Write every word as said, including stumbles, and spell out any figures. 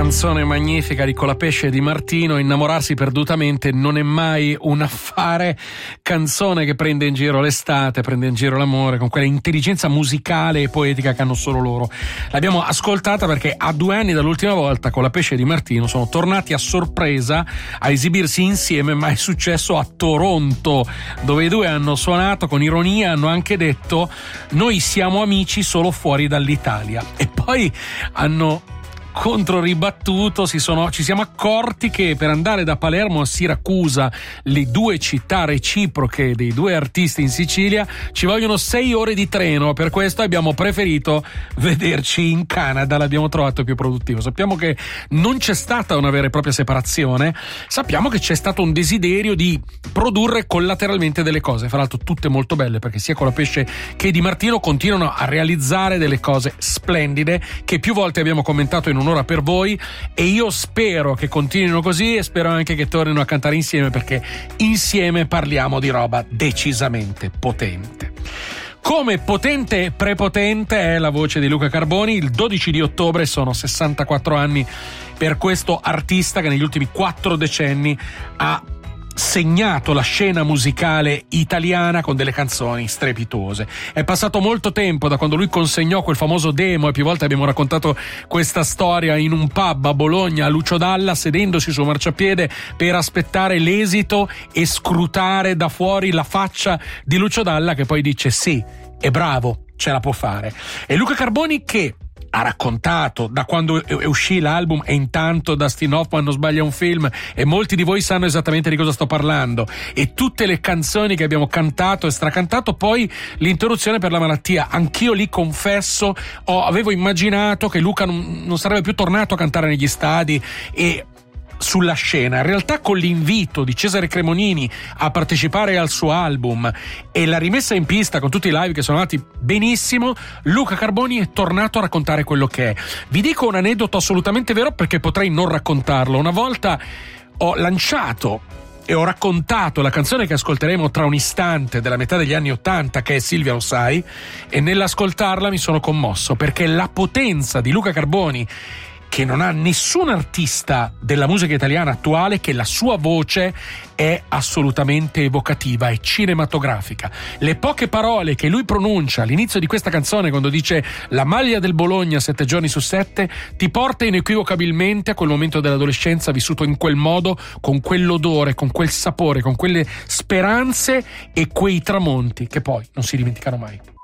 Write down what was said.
canzone magnifica di Colapesce e Di Martino. Innamorarsi perdutamente non è mai un affare. Canzone che prende in giro l'estate, prende in giro l'amore, con quella intelligenza musicale e poetica che hanno solo loro. L'abbiamo ascoltata perché a due anni dall'ultima volta Colapesce e Di Martino sono tornati a sorpresa a esibirsi insieme, ma è successo a Toronto, dove i due hanno suonato con ironia, hanno anche detto: noi siamo amici solo fuori dall'Italia. E poi hanno controribattuto, si sono, ci siamo accorti che per andare da Palermo a Siracusa, le due città reciproche dei due artisti in Sicilia, ci vogliono sei ore di treno. Per questo abbiamo preferito vederci in Canada, l'abbiamo trovato più produttivo. Sappiamo che non c'è stata una vera e propria separazione, sappiamo che c'è stato un desiderio di produrre collateralmente delle cose, fra l'altro tutte molto belle, perché sia Colapesce che Di Martino continuano a realizzare delle cose splendide che più volte abbiamo commentato in un'ora per voi, e io spero che continuino così e spero anche che tornino a cantare insieme, perché insieme parliamo di roba decisamente potente. Come potente e prepotente è la voce di Luca Carboni. Il dodici di ottobre sono sessantaquattro anni per questo artista che negli ultimi quattro decenni ha segnato la scena musicale italiana con delle canzoni strepitose. È passato molto tempo da quando lui consegnò quel famoso demo, e più volte abbiamo raccontato questa storia in un pub a Bologna a Lucio Dalla, sedendosi sul marciapiede per aspettare l'esito e scrutare da fuori la faccia di Lucio Dalla, che poi dice: sì, è bravo, ce la può fare. E Luca Carboni, che ha raccontato da quando è uscì l'album E intanto Dustin Hoffman non sbaglia un film, e molti di voi sanno esattamente di cosa sto parlando, e tutte le canzoni che abbiamo cantato e stracantato, poi l'interruzione per la malattia. Anch'io lì confesso, ho, avevo immaginato che Luca non, non sarebbe più tornato a cantare negli stadi e sulla scena. In realtà, con l'invito di Cesare Cremonini a partecipare al suo album e la rimessa in pista con tutti i live che sono andati benissimo, Luca Carboni è tornato a raccontare quello che è. Vi dico un aneddoto assolutamente vero, perché potrei non raccontarlo. Una volta ho lanciato e ho raccontato la canzone che ascolteremo tra un istante, della metà degli anni ottanta, che è Silvia Lo Sai, e nell'ascoltarla mi sono commosso, perché la potenza di Luca Carboni, che non ha nessun artista della musica italiana attuale, che la sua voce è assolutamente evocativa e cinematografica. Le poche parole che lui pronuncia all'inizio di questa canzone, quando dice la maglia del Bologna sette giorni su sette, ti porta inequivocabilmente a quel momento dell'adolescenza vissuto in quel modo, con quell'odore, con quel sapore, con quelle speranze e quei tramonti che poi non si dimenticano mai.